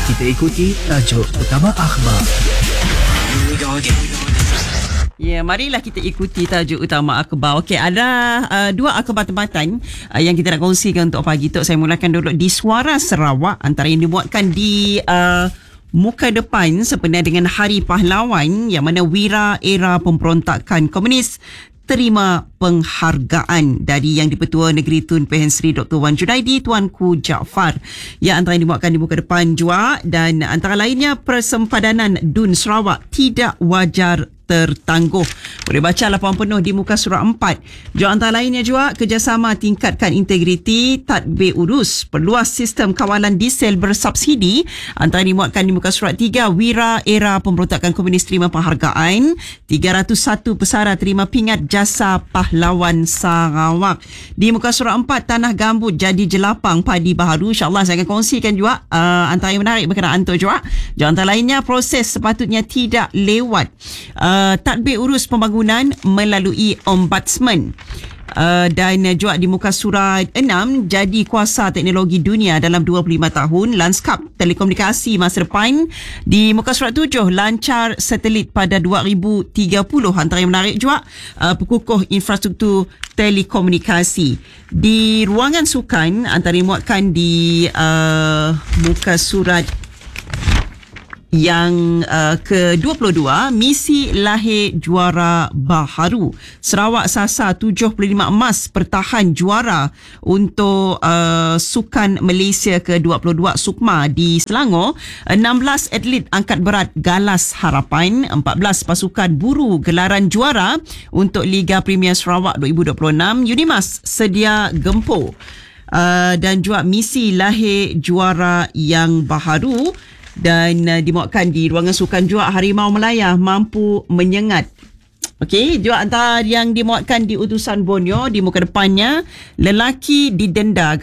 Kita ikuti tajuk utama akhbar. Ya, marilah kita ikuti tajuk utama akhbar. Okey, ada dua akhbar tempatan yang kita nak kongsikan untuk pagi tu. Saya mulakan dulu di Suara Sarawak, antara yang dimuatkan di muka depan sempena dengan Hari Pahlawan, yang mana Wira Era Pemberontakan Komunis terima penghargaan dari Yang di-Pertua Negeri Tun Pehen Sri Dr. Wan Junaidi Tuanku Jaafar, yang antara yang dimuatkan di muka depan juga, dan antara lainnya persempadanan DUN Sarawak tidak wajar tertangguh. Boleh baca laporan penuh di muka surat 4. Juga antara lainnya juga, kerjasama tingkatkan integriti, tadbir urus, perluas sistem kawalan diesel bersubsidi. Antara dimuatkan di muka surat 3. Wira Era Pemberontakan Komunis terima penghargaan. 301 pesara terima pingat jasa pahlawan Sarawak. Di muka surat 4, tanah gambut jadi jelapang padi baharu. InsyaAllah saya akan kongsikan juga antara yang menarik berkenaan tu juga. Juga antara lainnya, proses sepatutnya tidak lewat. Tadbir urus pembangunan melalui Ombudsman. Dan juga di muka surat 6, jadi kuasa teknologi dunia dalam 25 tahun, lanskap telekomunikasi masa depan. Di muka surat 7, lancar satelit pada 2030. Antara yang menarik juga, perkukuh infrastruktur telekomunikasi. Di ruangan sukan, antara yang muatkan di muka surat yang ke-22, misi lahir juara baharu. Sarawak sasar 75 emas pertahan juara untuk Sukan Malaysia ke-22 Sukma di Selangor. 16 atlet angkat berat galas harapan. 14 pasukan buru gelaran juara untuk Liga Premier Sarawak 2026. Unimas sedia gempur. Dan juga misi lahir juara yang baharu. Dan dimuatkan di ruangan sukan juga, Harimau Melaya mampu menyengat. Okey, juga antara yang dimuatkan di utusan Borneo di muka depannya, lelaki didenda